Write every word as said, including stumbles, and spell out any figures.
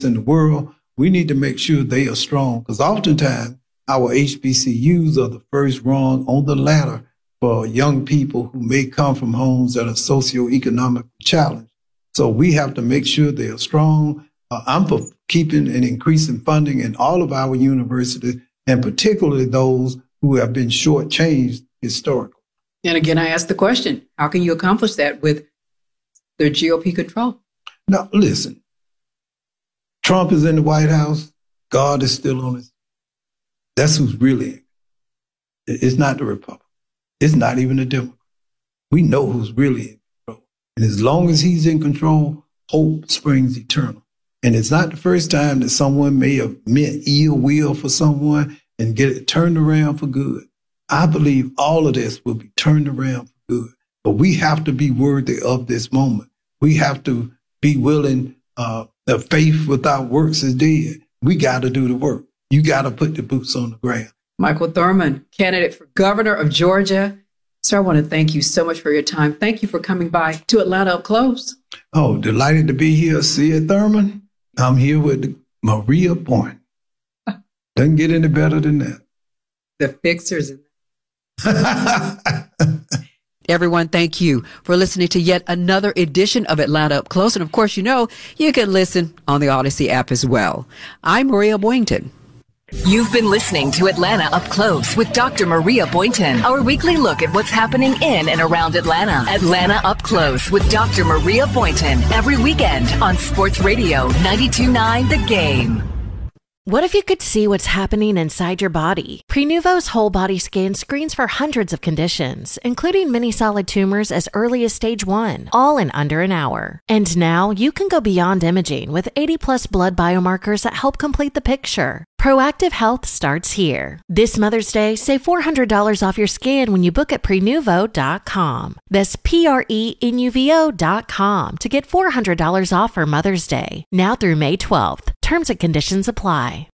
in the world, we need to make sure they are strong, because oftentimes our H B C Us are the first rung on the ladder for young people who may come from homes that are socioeconomically challenged. So we have to make sure they are strong. Uh, I'm for keeping and increasing funding in all of our universities, and particularly those who have been shortchanged historically. And again, I ask the question, how can you accomplish that with the G O P control? Now, listen, Trump is in the White House. God is still on his. That's who's really in. It's not the Republican. It's not even the Democrat. We know who's really in control. And as long as he's in control, hope springs eternal. And it's not the first time that someone may have meant ill will for someone and get it turned around for good. I believe all of this will be turned around for good. But we have to be worthy of this moment. We have to be willing. Uh, the faith without works is dead. We got to do the work. You got to put the boots on the ground. Michael Thurmond, candidate for governor of Georgia. Sir, I want to thank you so much for your time. Thank you for coming by to Atlanta Up Close. Oh, delighted to be here. See you, Thurmond. I'm here with Maria Boynton. Doesn't get any better than that. The fixers. Everyone, thank you for listening to yet another edition of Atlanta Up Close. And of course, you know, you can listen on the Odyssey app as well. I'm Maria Boynton. You've been listening to Atlanta Up Close with Doctor Maria Boynton, our weekly look at what's happening in and around Atlanta. Atlanta Up Close with Doctor Maria Boynton every weekend on Sports Radio ninety-two point nine The Game. What if you could see what's happening inside your body? Prenuvo's whole body scan screens for hundreds of conditions, including many solid tumors as early as stage one, all in under an hour. And now you can go beyond imaging with eighty plus blood biomarkers that help complete the picture. Proactive health starts here. This Mother's Day, save four hundred dollars off your scan when you book at prenuvo dot com. That's P R E N U V O dot com to get four hundred dollars off for Mother's Day. Now through May twelfth. Terms and conditions apply.